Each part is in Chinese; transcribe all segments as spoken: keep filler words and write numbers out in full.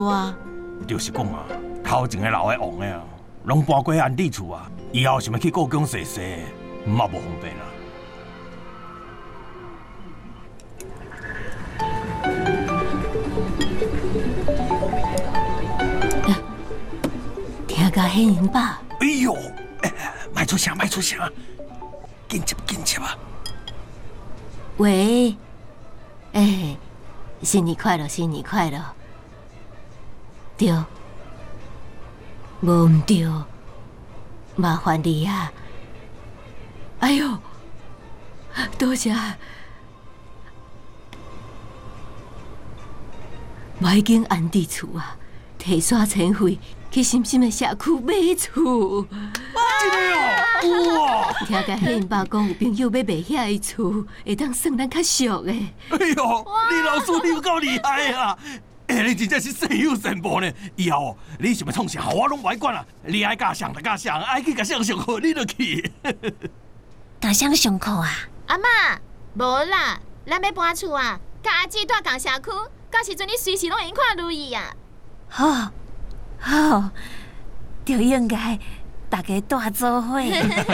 哇， 就是讲啊，头前个老的王的啊，拢搬过安地厝啊，以后想要去故宫踅踅，嘛无方便啦。 听甲迄人吧。 哎呦，卖出声，卖出声，紧接紧接啊！ 喂，哎，新年快乐，新年快乐。对，无唔对，麻烦你啊！哎呦，多谢。我已经安置厝啊，提刷钱费去深深的社区买厝。 真的哦！哇！ 听甲迄因爸讲，有朋友要卖遐个厝，会当算咱较俗的。 哎呦，李老师你有够厉害啊！哎，你真正是善有善报呢！以后你想要创啥，我拢不爱管啦。你爱甲上就甲上，爱去甲上上课，你就去。 甲上上课啊？ 阿嬷，无啦，咱要搬厝啊，甲阿姊住共社区，到时阵你随时拢会用看如意啊。 好，好，就应该大家大做伙。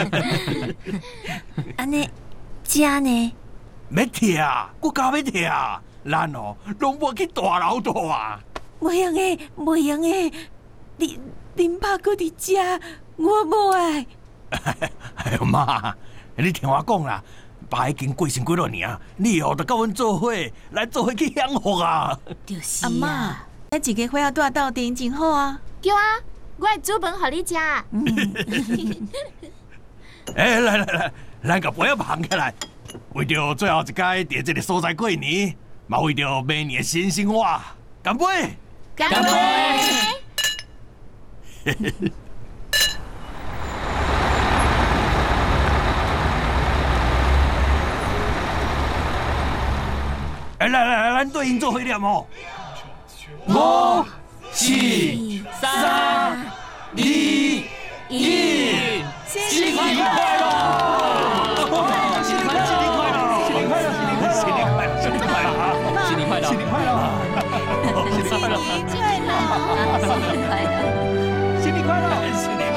安尼，遮呢？ 要听，我家要听。咱哦，拢无去大楼住啊！ 袂用诶，袂用诶，你恁爸搁伫遮，我无爱。 哎呦妈，你听我讲啦，爸已经过身几多年，你以后就甲阮做伙，来做伙去享福啊！ 就是阿嬷啊，， 咱一家伙仔住斗阵真好啊！ 对啊，我会煮饭互你食。 哎，来来来，咱甲杯仔捧起来，为着最后一届伫这个所在过年。嘛为着明年新生活，干杯！ 干杯！ 哎，来来来，咱对应做伙念哦。 五、四、三、二、一，新年快乐！新年快乐！新年快乐！新年快乐！新年快乐！新年快乐！新年快乐！新年快乐！新年快乐！ 新年快乐！ 新年快乐！新年快乐！